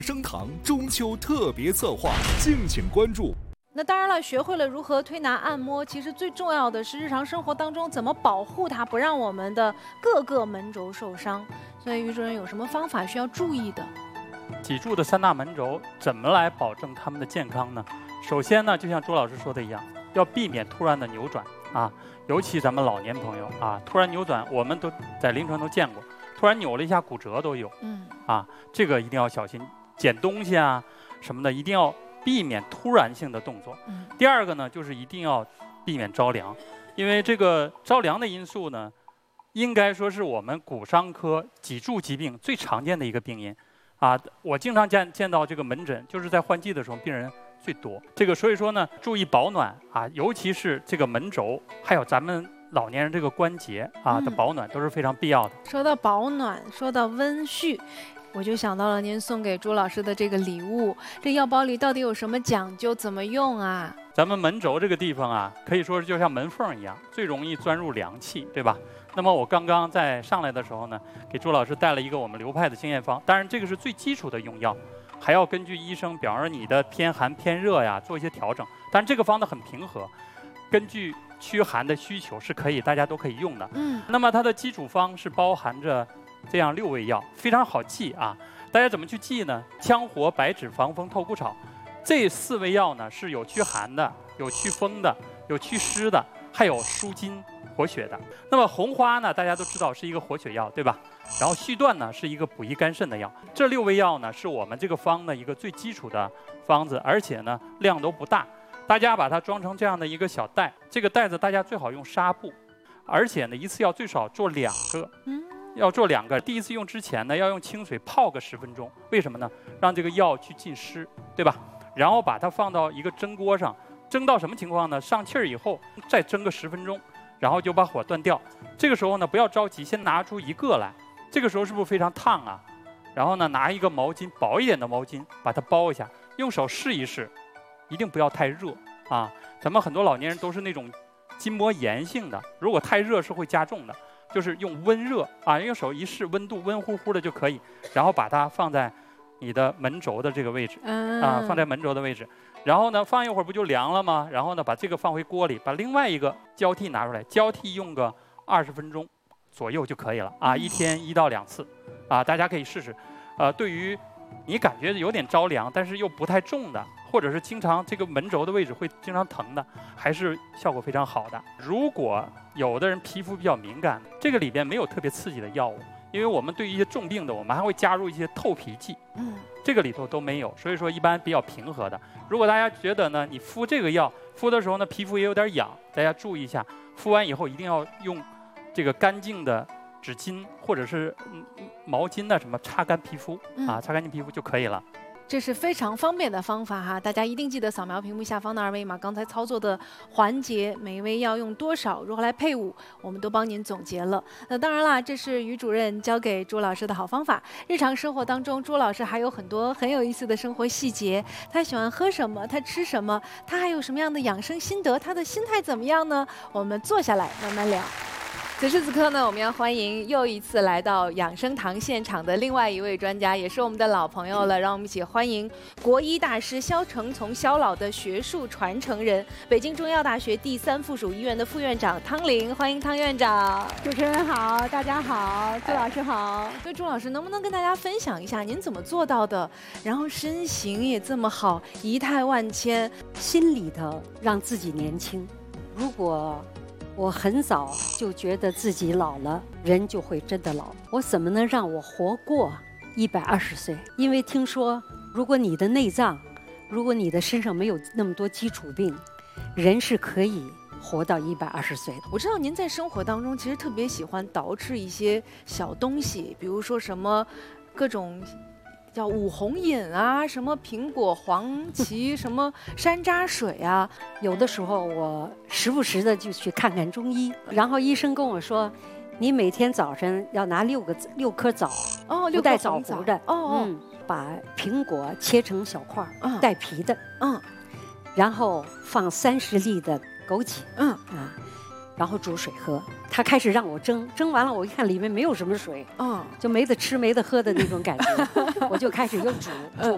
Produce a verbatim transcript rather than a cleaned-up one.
生堂中秋特别策划，敬请关注。 那当然了，学会了如何推拿按摩，其实最重要的是日常生活当中怎么保护它，不让我们的各个门轴受伤。所以于主任有什么方法需要注意的？ 脊柱的三大门轴怎么来保证他们的健康呢？首先呢，就像朱老师说的一样，要避免突然的扭转啊，尤其咱们老年朋友啊，突然扭转，我们都在临床都见过，突然扭了一下骨折都有，嗯，啊，这个一定要小心，捡东西啊什么的，一定要避免突然性的动作。嗯、第二个呢，就是一定要避免着凉，因为这个着凉的因素呢，应该说是我们骨伤科脊柱疾病最常见的一个病因。啊，我经常见见到这个门诊，就是在换季的时候，病人最多。这个所以说呢，注意保暖啊，尤其是这个门轴，还有咱们老年人这个关节啊的保暖都是非常必要的。 嗯、说到保暖，说到温煦，我就想到了您送给朱老师的这个礼物。这药包里到底有什么讲究？怎么用啊？ 咱们门轴这个地方啊，可以说是就像门缝一样，最容易钻入凉气，对吧？那么我刚刚在上来的时候呢，给朱老师带了一个我们流派的经验方，当然这个是最基础的用药，还要根据医生，比方说你的偏寒偏热呀，做一些调整。但这个方呢很平和，根据驱寒的需求是可以，大家都可以用的。嗯。那么它的基础方是包含着这样六味药，非常好记啊。大家怎么去记呢？羌活、白芷、防风、透骨草，这四味药呢是有驱寒的，有祛风的，有祛湿的，还有舒筋活血的。那么红花呢，大家都知道是一个活血药，对吧？然后续断呢是一个补益肝肾的药。这六味药呢是我们这个方的一个最基础的方子，而且呢量都不大。大家把它装成这样的一个小袋，这个袋子大家最好用纱布，而且呢一次要最少做两个。嗯。要做两个，第一次用之前呢，要用清水泡个十分钟。为什么呢？让这个药去浸湿，对吧？然后把它放到一个蒸锅上，蒸到什么情况呢？上气儿以后，再蒸个十分钟，然后就把火断掉。这个时候呢，不要着急，先拿出一个来。这个时候是不是非常烫啊？然后呢，拿一个毛巾，薄一点的毛巾，把它包一下，用手试一试，一定不要太热啊。咱们很多老年人都是那种筋膜炎性的，如果太热是会加重的。就是用温热啊，用手一试，温度温乎乎的就可以，然后把它放在你的门轴的这个位置，啊，放在门轴的位置，然后呢，放一会儿不就凉了吗？然后呢，把这个放回锅里，把另外一个交替拿出来，交替用个二十分钟左右就可以了啊，一天一到两次，啊，大家可以试试。呃，对于你感觉有点着凉，但是又不太重的，或者是经常这个门轴的位置会经常疼的，还是效果非常好的。如果有的人皮肤比较敏感，这个里边没有特别刺激的药物，因为我们对于一些重病的，我们还会加入一些透皮剂，嗯，这个里头都没有，所以说一般比较平和的。如果大家觉得呢，你敷这个药敷的时候呢，皮肤也有点痒，大家注意一下，敷完以后一定要用这个干净的纸巾或者是毛巾的什么擦干皮肤啊，擦干净皮肤就可以了。 这是非常方便的方法哈，大家一定记得扫描屏幕下方的二维码，刚才操作的环节，每一味药用多少，如何来配伍，我们都帮您总结了。那当然啦，这是于主任教给朱老师的好方法。日常生活当中，朱老师还有很多很有意思的生活细节，他喜欢喝什么，他吃什么，他还有什么样的养生心得，他的心态怎么样呢？我们坐下来慢慢聊。此时此刻呢，我们要欢迎又一次来到养生堂现场的另外一位专家，也是我们的老朋友了。让我们一起欢迎国医大师肖承从肖老的学术传承人，北京中医药大学第三附属医院的副院长汤玲，欢迎汤院长。 主持人好，大家好，朱老师好。 所以朱老师能不能跟大家分享一下您怎么做到的？然后身形也这么好，仪态万千， 心里头让自己年轻。如果我很早就觉得自己老了，人就会真的老。我怎么能让我活过一百二十岁？因为听说，如果你的内脏，如果你的身上没有那么多基础病，人是可以活到一百二十岁的。 我知道您在生活当中其实特别喜欢捯饬一些小东西，比如说什么各种叫五红饮啊，什么苹果黄芪，什么山楂水啊。 有的时候我时不时的就去看看中医，然后医生跟我说，你每天早晨要拿六个六颗枣， 哦， 不带枣核的， 哦哦、 嗯，把苹果切成小块，嗯，带皮的，嗯，然后放三十粒的枸杞，嗯啊。然后煮水喝，他开始让我蒸，蒸完了我一看里面没有什么水，嗯，就没得吃没得喝的那种感觉，我就开始又煮，煮